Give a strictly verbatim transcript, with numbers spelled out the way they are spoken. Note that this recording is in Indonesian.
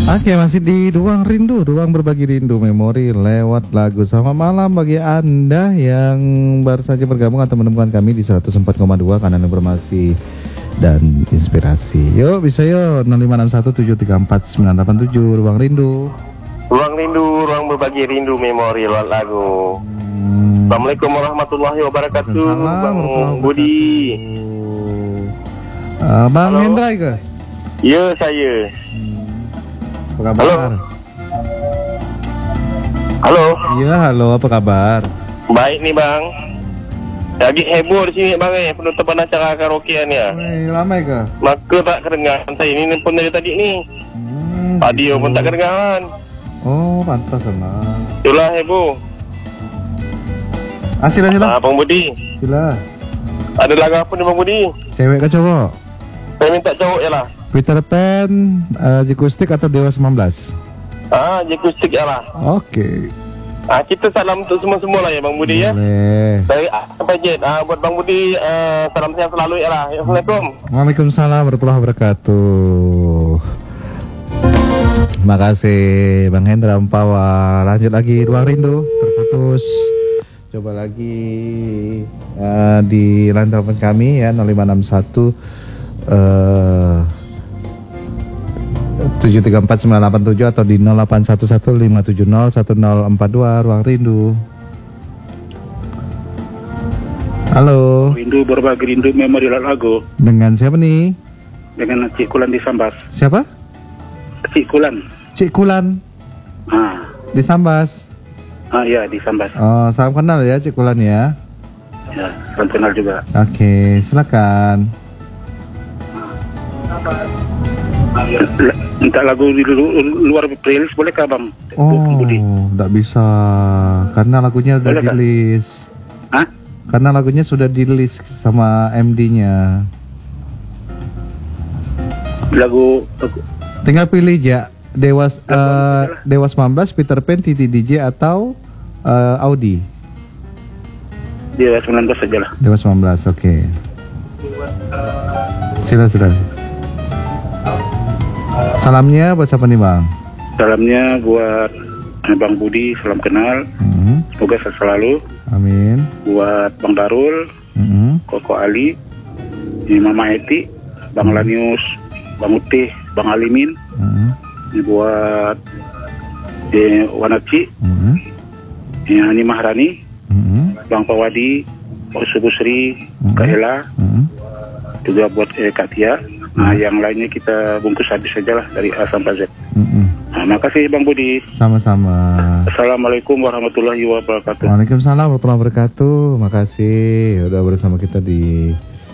Oke, masih di Ruang Rindu, Ruang Berbagi Rindu Memori lewat lagu. Selamat malam bagi Anda yang baru saja bergabung atau menemukan kami di seratus empat koma dua Kanan Informasi dan Inspirasi. Yuk, bisa yuk nol lima enam satu tujuh tiga empat sembilan delapan tujuh. Ruang Rindu. Ruang Rindu, Ruang Berbagi Rindu Memori lewat lagu. hmm. Assalamualaikum warahmatullahi wabarakatuh. Bang Budi. uh, Bang Halo. Hendra ke? Ya, saya. Apa kabar? Halo. Halo. Iya, halo, apa kabar? Baik nih, Bang. Lagi heboh di sini, Bang, eh penutupan acara karaokean ya. Wih, lama ya, Maka tak kedengaran saya ini pun dari tadi nih. Hmm, Audio gitu. Pun tak kedengaran. Oh, pantas senang. Itulah heboh. Ah, sila, sila. Ah, Bang Budi. Sila. Ada lagu apa nih, Bang Budi? Cewek ke cowok? Saya minta cowok ya lah. Peter Pan, uh, Jikustik atau Dewa sembilan belas? Ah, Jikustik ya lah. Oke. Ah, kita salam untuk semua-semua lah ya Bang Budi. Boleh. Ya. Dari apa Jet? Ah, buat Bang Budi, uh, salam sehat selalu ya lah. Assalamualaikum. Waalaikumsalam warahmatullahi wabarakatuh. Terima kasih Bang Hendra Empawa. Lanjut lagi Ruang Rindu terputus. Coba lagi uh, di line telepon kami ya nol lima enam satu uh, tujuh tiga empat sembilan delapan tujuh atau di nol delapan satu satu lima tujuh nol satu nol empat dua. Ruang Rindu. Halo. Rindu Berbagi Rindu Memori lagu. Dengan siapa nih? Dengan Cik Kulan di Sambas. Siapa? Cik Kulan. Cik Kulan. Ah. Di Sambas. Ah iya, di Sambas. Oh, salam kenal ya Cik Kulan ya. Ya, salam kenal juga. Oke, silakan. Minta lagu di lu, luar playlist boleh kah Bang? Oh, tidak bisa karena lagunya sudah di list. Hah? Karena lagunya sudah di list sama M D-nya. Lagu, lagu. Tinggal pilih ya, Dewas uh, Dewa sembilan belas, Peter Pan, Titi D J atau uh, Audi. Dewa sembilan belas saja lah. Dewa sembilan belas, oke. Okay. Sila, sila. Salamnya buat siapa nih Bang? Salamnya buat Bang Budi, salam kenal. Mm-hmm. Semoga sehat selalu. Amin. Buat Bang Darul, mm-hmm. Koko Ali, ini Mama Eti, Bang mm-hmm. Lanius, Bang Utih, Bang Alimin. Mm-hmm. Ini buat eh, Wanaci, mm-hmm. ini Ani Maharani, mm-hmm. Bang Pawadi, Pak Subusri, mm-hmm. Kak Ella, mm-hmm. juga buat eh, Kak Tia. Nah, yang lainnya kita bungkus habis saja lah dari A sampai Z. Mm-hmm. Nah, makasih Bang Budi. Sama-sama. Assalamualaikum warahmatullahi wabarakatuh. Waalaikumsalam warahmatullahi wabarakatuh. Makasih udah bersama kita di